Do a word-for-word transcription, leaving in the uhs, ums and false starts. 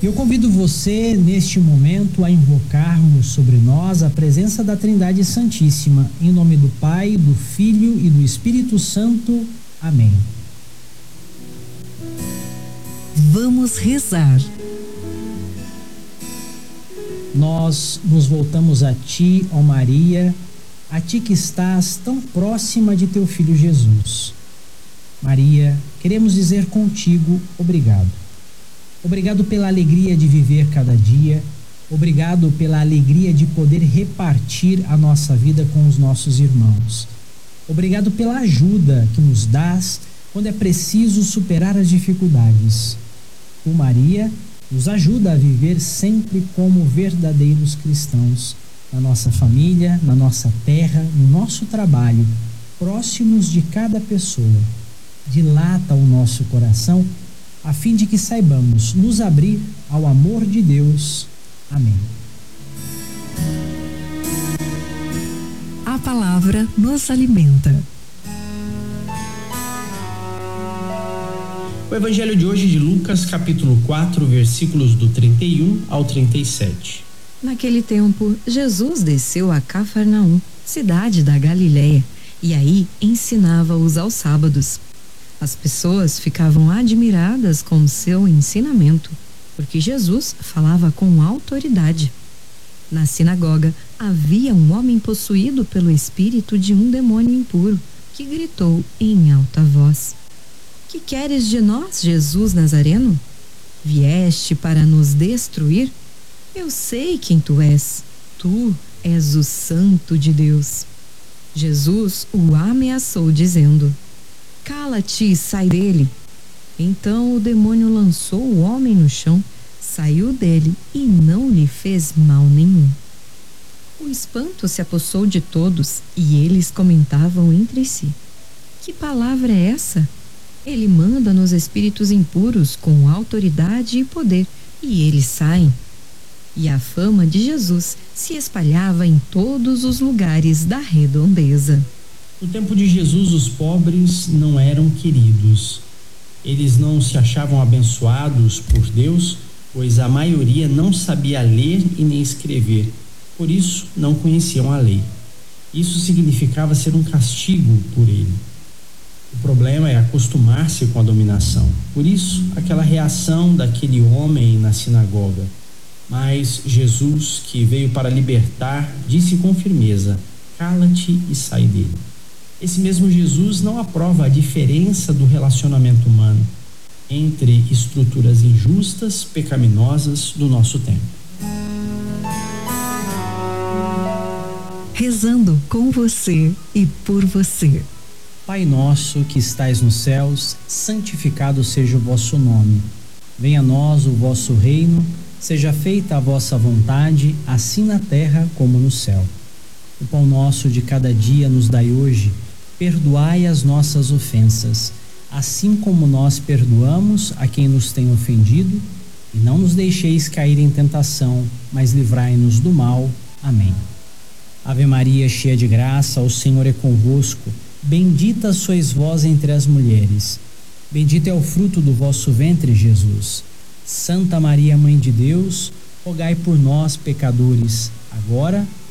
Eu convido você, neste momento, a invocarmos sobre nós a presença da Trindade Santíssima, em nome do Pai, do Filho e do Espírito Santo. Amém. Vamos rezar. Nós nos voltamos a Ti, ó Maria, a Ti que estás tão próxima de Teu Filho Jesus. Maria, queremos dizer contigo obrigado. Obrigado pela alegria de viver cada dia. Obrigado pela alegria de poder repartir a nossa vida com os nossos irmãos. Obrigado pela ajuda que nos dás quando é preciso superar as dificuldades. Tu, Maria, nos ajuda a viver sempre como verdadeiros cristãos, na nossa família, na nossa terra, no nosso trabalho, próximos de cada pessoa. Dilata o nosso coração, a fim de que saibamos nos abrir ao amor de Deus. Amém. A palavra nos alimenta. O evangelho de hoje de Lucas, capítulo quatro, versículos do trinta e um ao trinta e sete. Naquele tempo, Jesus desceu a Cafarnaum, cidade da Galileia, e aí ensinava-os aos sábados. As pessoas ficavam admiradas com seu ensinamento, porque Jesus falava com autoridade. Na sinagoga havia um homem possuído pelo espírito de um demônio impuro, que gritou em alta voz: "Que queres de nós, Jesus Nazareno? Vieste para nos destruir? Eu sei quem tu és. Tu és o Santo de Deus." Jesus o ameaçou, dizendo: "Cala-te e sai dele." Então o demônio lançou o homem no chão, saiu dele e não lhe fez mal nenhum. O espanto se apossou de todos e eles comentavam entre si: "Que palavra é essa? Ele manda nos espíritos impuros com autoridade e poder, e eles saem." E a fama de Jesus se espalhava em todos os lugares da redondeza. No tempo de Jesus, os pobres não eram queridos. Eles não se achavam abençoados por Deus, pois a maioria não sabia ler e nem escrever. Por isso, não conheciam a lei. Isso significava ser um castigo por ele. O problema é acostumar-se com a dominação. Por isso, aquela reação daquele homem na sinagoga. Mas Jesus, que veio para libertar, disse com firmeza: "Cala-te e sai dele." Esse mesmo Jesus não aprova a diferença do relacionamento humano entre estruturas injustas, pecaminosas do nosso tempo. Rezando com você e por você. Pai nosso que estais nos céus, santificado seja o vosso nome. Venha a nós o vosso reino, seja feita a vossa vontade, assim na terra como no céu. O pão nosso de cada dia nos dai hoje. Perdoai as nossas ofensas, assim como nós perdoamos a quem nos tem ofendido, e não nos deixeis cair em tentação, mas livrai-nos do mal. Amém. Ave Maria, cheia de graça, o Senhor é convosco. Bendita sois vós entre as mulheres. Bendito é o fruto do vosso ventre, Jesus. Santa Maria, Mãe de Deus, rogai por nós, pecadores, agora